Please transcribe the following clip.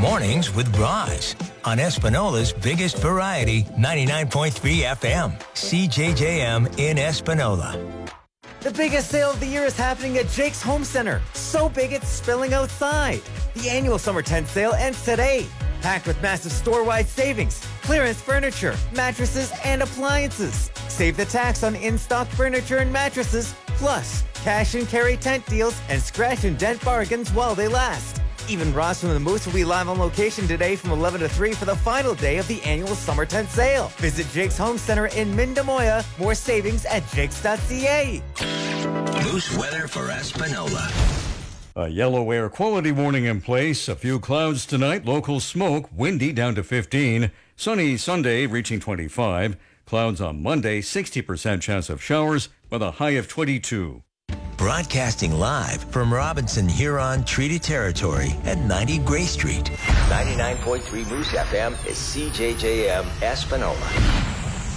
Mornings with Roz on Espinola's biggest variety, 99.3 FM, CJJM in Espinola. The biggest sale of the year is happening at Jake's Home Center. So big it's spilling outside. The annual summer tent sale ends today. Packed with massive store-wide savings, clearance furniture, mattresses, and appliances. Save the tax on in-stock furniture and mattresses, plus cash and carry tent deals and scratch and dent bargains while they last. Even Ross from the Moose will be live on location today from 11 to 3 for the final day of the annual summer tent sale. Visit Jake's Home Center in Mindamoya. More savings at jakes.ca. Moose weather for Espinola. A yellow air quality warning in place. A few clouds tonight. Local smoke. Windy down to 15. Sunny Sunday reaching 25. Clouds on Monday. 60% chance of showers with a high of 22. Broadcasting live from Robinson Huron Treaty Territory at 90 Gray Street. 99.3 Moose FM is CJJM Espinola.